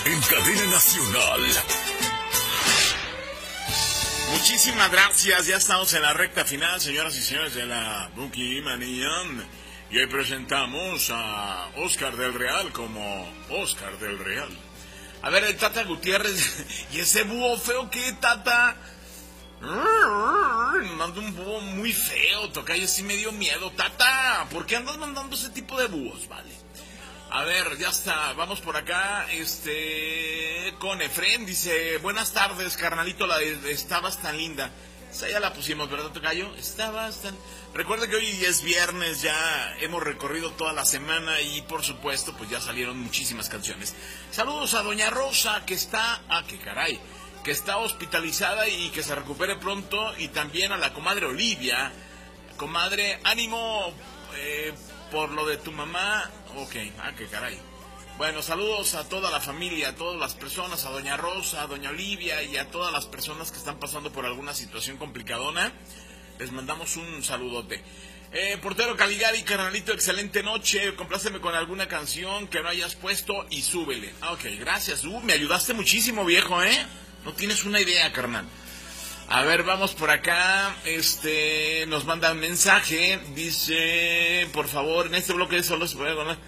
en cadena nacional. Muchísimas gracias, ya estamos en la recta final, señoras y señores de la Buki Manía. Y hoy presentamos a Oscar del Real como Oscar del Real. A ver, el Tata Gutiérrez, y ese búho feo, ¿qué, Tata? Mandó un búho muy feo, tocayo, sí me dio miedo. Tata, ¿por qué andas mandando ese tipo de búhos? Vale. A ver, ya está, vamos por acá, con Efren, dice, buenas tardes, carnalito, estabas tan linda. Esa ya la pusimos, ¿verdad, tocayo? Estabas tan... Recuerda que hoy es viernes, ya hemos recorrido toda la semana y, por supuesto, pues ya salieron muchísimas canciones. Saludos a Doña Rosa, que está... qué caray, que está hospitalizada y que se recupere pronto, y también a la comadre Olivia. Comadre, ánimo, por lo de tu mamá... Ok, qué caray. Bueno, saludos a toda la familia, a todas las personas, a Doña Rosa, a Doña Olivia y a todas las personas que están pasando por alguna situación complicadona. Les mandamos un saludote. Portero Caligari, carnalito, excelente noche. Compláceme con alguna canción que no hayas puesto y súbele. Ok, gracias. Me ayudaste muchísimo, viejo, ¿eh? No tienes una idea, carnal. A ver, vamos por acá. Nos manda un mensaje. Dice, por favor, en este bloque solo se puede donar.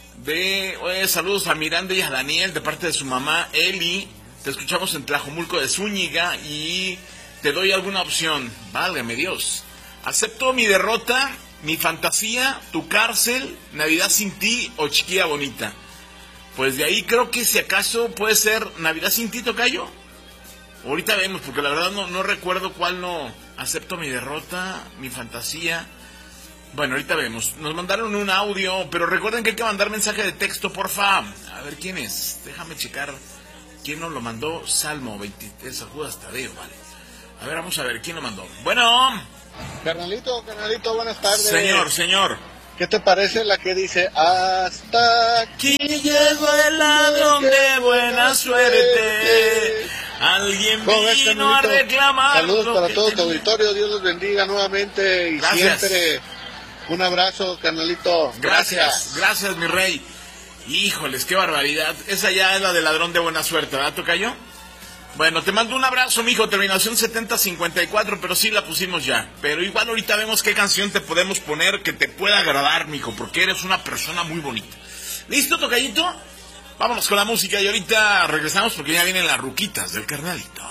Saludos a Miranda y a Daniel de parte de su mamá Eli. Te escuchamos en Tlajomulco de Zúñiga y te doy alguna opción. Válgame Dios. Acepto mi derrota, mi fantasía, tu cárcel, Navidad sin ti o Chiquilla Bonita. Pues de ahí creo que si acaso puede ser Navidad sin ti, tocayo. Ahorita vemos, porque la verdad no recuerdo cuál no. Acepto mi derrota, mi fantasía. Bueno, ahorita vemos. Nos mandaron un audio, pero recuerden que hay que mandar mensaje de texto, porfa. A ver quién es. Déjame checar quién nos lo mandó. Salmo 23, Judas Tadeo, vale. A ver, vamos a ver quién lo mandó. Bueno. Carnalito, buenas tardes. Señor. ¿Qué te parece la que dice hasta aquí llegó el ladrón de buena suerte? Alguien vino a reclamar. Saludos para todo tu auditorio, Dios los bendiga nuevamente y gracias. Siempre un abrazo, carnalito. Gracias, mi rey. Híjoles, qué barbaridad. Esa ya es la del ladrón de buena suerte, ¿verdad, tocayo? Bueno, te mando un abrazo, mijo, terminación 7054, pero sí la pusimos ya. Pero igual ahorita vemos qué canción te podemos poner que te pueda agradar, mijo, porque eres una persona muy bonita. ¿Listo, tocayito? Vámonos con la música y ahorita regresamos porque ya vienen las ruquitas del carnalito.